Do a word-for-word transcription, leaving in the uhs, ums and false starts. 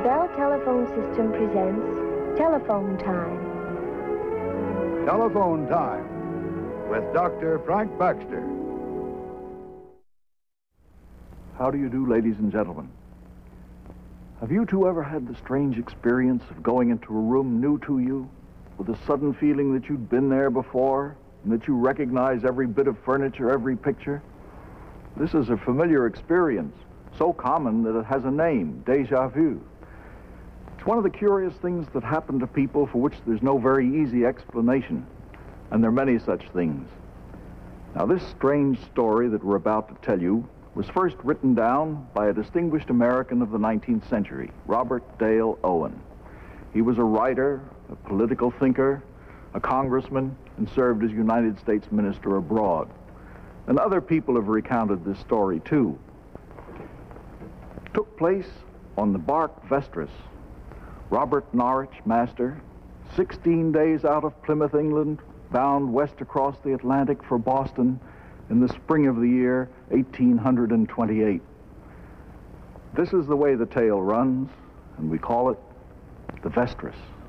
Bell Telephone System presents Telephone Time. Telephone Time with Doctor Frank Baxter. How do you do, ladies and gentlemen? Have you two ever had the strange experience of going into a room new to you, with a sudden feeling that you'd been there before, and that you recognize every bit of furniture, every picture? This is a familiar experience, so common that it has a name, déjà vu. It's one of the curious things that happen to people for which there's no very easy explanation, and there are many such things. Now, this strange story that we're about to tell you was first written down by a distinguished American of the nineteenth century, Robert Dale Owen. He was a writer, a political thinker, a congressman, and served as United States minister abroad. And other people have recounted this story, too. It took place on the bark Vestris. Robert Norwich, master, sixteen days out of Plymouth, England, bound west across the Atlantic for Boston in the spring of the year eighteen twenty-eight. This is the way the tale runs, and we call it the Vestris.